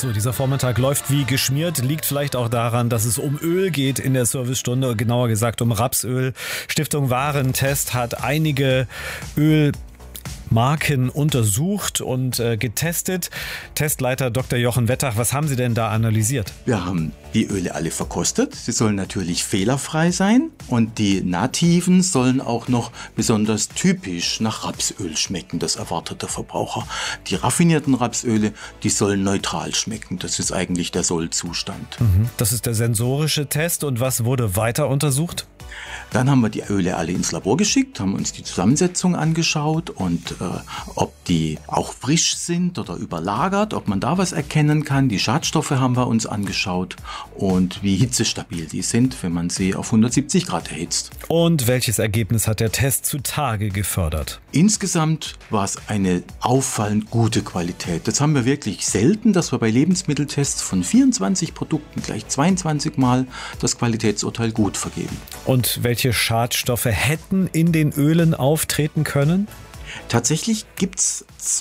So, dieser Vormittag läuft wie geschmiert, liegt vielleicht auch daran, dass es um Öl geht in der Servicestunde, genauer gesagt um Rapsöl. Stiftung Warentest hat einige Ölmarken untersucht und getestet. Testleiter Dr. Jochen Wettach, was haben Sie denn da analysiert? Wir haben die Öle alle verkostet. Sie sollen natürlich fehlerfrei sein und die nativen sollen auch noch besonders typisch nach Rapsöl schmecken, das erwartet der Verbraucher. Die raffinierten Rapsöle, die sollen neutral schmecken. Das ist eigentlich der Sollzustand. Das ist der sensorische Test. Und was wurde weiter untersucht? Dann haben wir die Öle alle ins Labor geschickt, haben uns die Zusammensetzung angeschaut und ob die auch frisch sind oder überlagert, ob man da was erkennen kann. Die Schadstoffe haben wir uns angeschaut und wie hitzestabil die sind, wenn man sie auf 170 Grad erhitzt. Und welches Ergebnis hat der Test zutage gefördert? Insgesamt war es eine auffallend gute Qualität. Das haben wir wirklich selten, dass wir bei Lebensmitteltests von 24 Produkten gleich 22 Mal das Qualitätsurteil gut vergeben. Und welche Schadstoffe hätten in den Ölen auftreten können? Tatsächlich gibt es